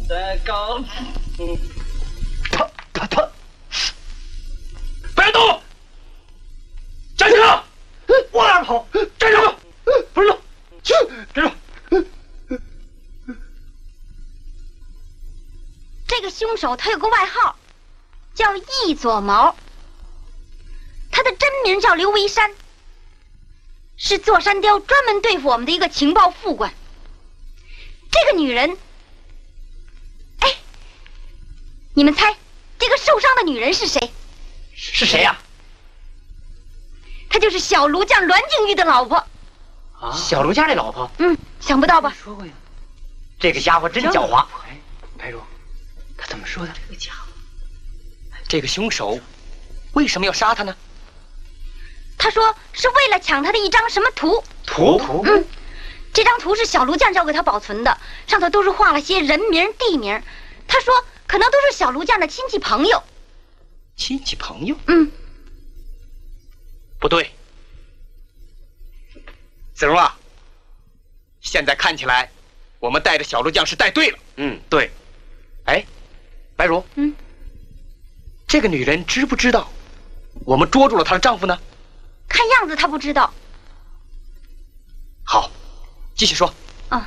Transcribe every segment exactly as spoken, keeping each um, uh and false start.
在高处。 他他他，别动！站起来！往哪跑？站住！不是，去，站住！ 这个凶手他有个外号，叫一撮毛。他的真名叫刘维山，是座山雕专门对付我们的一个情报副官。这个女人，哎，你们猜，这个受伤的女人是谁？ 是谁呀、啊？ 她就是小卢将栾静玉的老婆。 啊，小卢家的老婆？ 嗯，想不到吧？ 说过呀。这个家伙真狡猾。 哎，白茹，他怎么说的？这个家伙， 这个凶手为什么要杀他呢？ 他说是为了抢他的一张什么图。 图？图？ 嗯，这张图是小卢将交给他保存的，上头都是画了些人名、地名。他说可能都是小卢将的亲戚朋友。 亲戚朋友？ 嗯， 不对。子荣啊，现在看起来，我们带着小卢将是带对了。嗯，对。哎，白茹， 嗯， 这个女人知不知道我们捉住了她的丈夫呢？ 看样子她不知道。 好，继续说。 啊，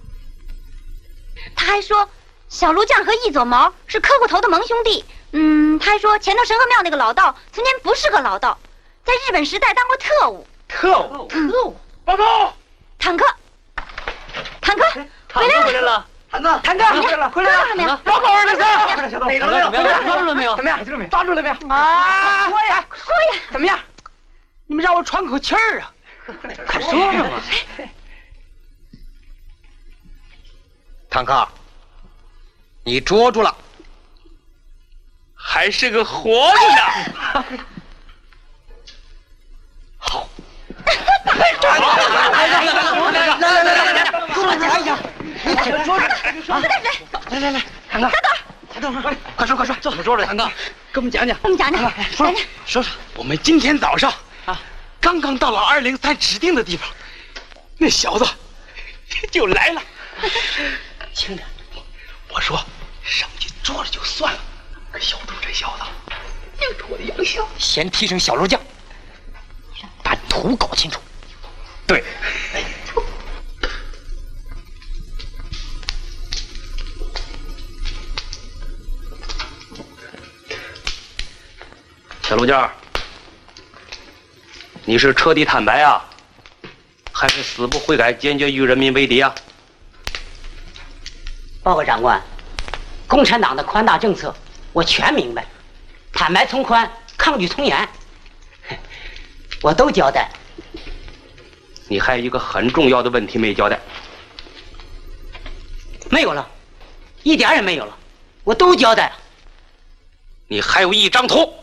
他还说小卢将和一撮毛是磕过头的盟兄弟。嗯，他还说前头神河庙那个老道从前不是个老道，在日本时代当过特务。 特务？ 特务？ 报告！ 坦克，坦克，回来了！ 回来了！ 坦克，坦克，回来了！回来了！ 了没有？ 报告二零三， 哪个了没有？抓住了没有？ 怎么样？抓住了没有？啊！说呀， 说呀！ 怎么样？你们让我喘口气儿啊！快说说嘛！坦克，你捉住了，还是个活着呢。好。来来来来来来来，说讲一下，你听说着，来来来，坦克，小豆，快说快说，怎么说着？坦克，给我们讲讲， 给我们讲讲， 说说说，我们今天早上啊，刚刚到了二零三指定的地方，那小子就来了。轻点，我说上去捉了就算了，可小杜这小子又是我的洋相，先提升小卢将，把图搞清楚。对。小卢将，你是彻底坦白啊，还是死不悔改，坚决与人民为敌啊？ 报告长官，共产党的宽大政策我全明白，坦白从宽，抗拒从严，我都交代。 你还有一个很重要的问题没交代。 没有了，一点也没有了，我都交代了。 你还有一张图。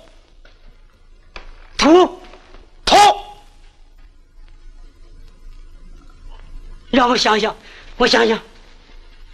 图， 图， 让我想想，我想想。